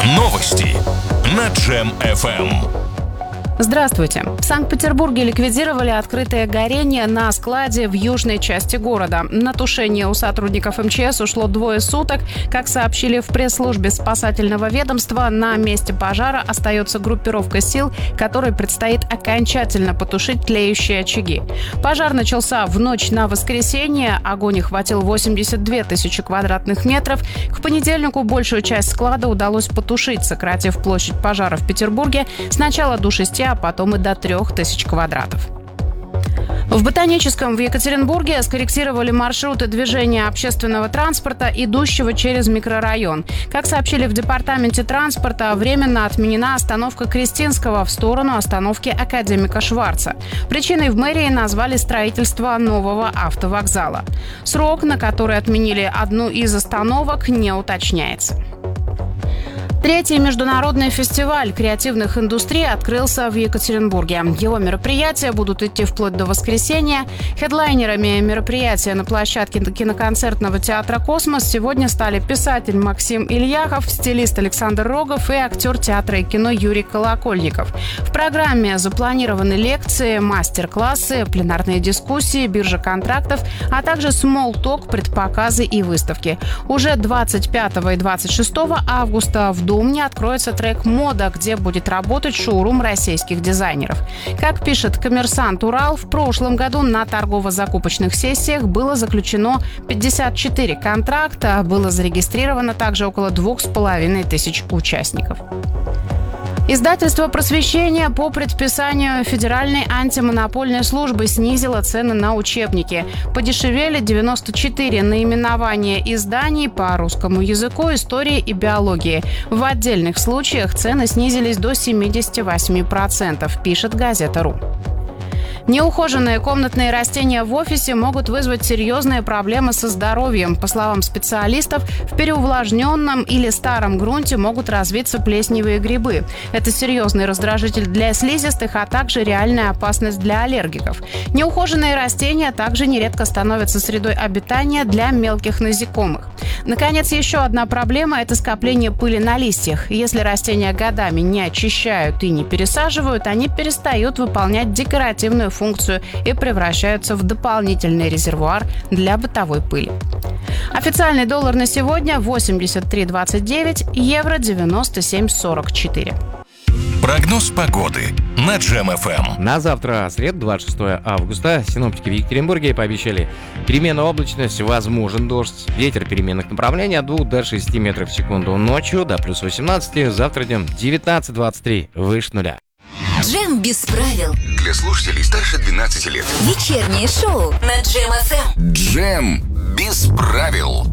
Новости на Джем FM. Здравствуйте. В Санкт-Петербурге ликвидировали открытое горение на складе в южной части города. На тушение у сотрудников МЧС ушло 2 суток. Как сообщили в пресс-службе спасательного ведомства, на месте пожара остается группировка сил, которой предстоит окончательно потушить тлеющие очаги. Пожар начался в ночь на воскресенье. Огонь охватил 82 тысячи квадратных метров. К понедельнику большую часть склада удалось потушить, сократив площадь пожара в Петербурге сначала до 6, а потом и до 3000 квадратов. В Ботаническом в Екатеринбурге скорректировали маршруты движения общественного транспорта, идущего через микрорайон. Как сообщили в департаменте транспорта, временно отменена остановка Кристинского в сторону остановки Академика Шварца. Причиной в мэрии назвали строительство нового автовокзала. Срок, на который отменили одну из остановок, не уточняется. 3-й международный фестиваль креативных индустрий открылся в Екатеринбурге. Его мероприятия будут идти вплоть до воскресенья. Хедлайнерами мероприятия на площадке киноконцертного театра «Космос» сегодня стали писатель Максим Ильяхов, стилист Александр Рогов и актер театра и кино Юрий Колокольников. В программе запланированы лекции, мастер-классы, пленарные дискуссии, биржа контрактов, а также смолл-ток, предпоказы и выставки. Уже 25 и 26 августа в Думне откроется трек «Мода», где будет работать шоурум российских дизайнеров. Как пишет «Коммерсант Урал», в прошлом году на торгово-закупочных сессиях было заключено 54 контракта, было зарегистрировано также около 2500 участников. Издательство «Просвещение» по предписанию Федеральной антимонопольной службы снизило цены на учебники. Подешевели 94 наименования изданий по русскому языку, истории и биологии. В отдельных случаях цены снизились до 78%, пишет газета.ру. Неухоженные комнатные растения в офисе могут вызвать серьезные проблемы со здоровьем. По словам специалистов, в переувлажненном или старом грунте могут развиться плесневые грибы. Это серьезный раздражитель для слизистых, а также реальная опасность для аллергиков. Неухоженные растения также нередко становятся средой обитания для мелких насекомых. Наконец, еще одна проблема – это скопление пыли на листьях. Если растения годами не очищают и не пересаживают, они перестают выполнять декоративную функцию и превращаются в дополнительный резервуар для бытовой пыли. Официальный доллар на сегодня 83.29, евро 97.44. Прогноз погоды на Джем FM. На завтра, среду, 26 августа, синоптики в Екатеринбурге пообещали переменную облачность, возможен дождь, ветер переменных направлений от 2 до 6 метров в секунду. Ночью до плюс 18, завтра днем 19-23, выше нуля. Джем без правил. Для слушателей старше 12 лет. Вечернее шоу на Джем FM. Джем без правил.